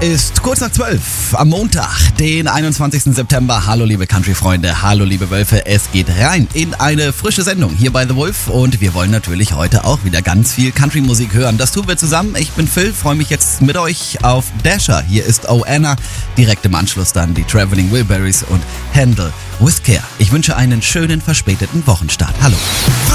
ist kurz nach 12 am Montag, den 21. September. Hallo liebe Country-Freunde, hallo liebe Wölfe. Es geht rein in eine frische Sendung hier bei The Wolf und wir wollen natürlich heute auch wieder ganz viel Country-Musik hören. Das tun wir zusammen. Ich bin Phil, freue mich jetzt mit euch auf Dasher. Hier ist Oh Anna, direkt im Anschluss dann die Traveling Wilburys und Handle with Care. Ich wünsche einen schönen verspäteten Wochenstart. Hallo.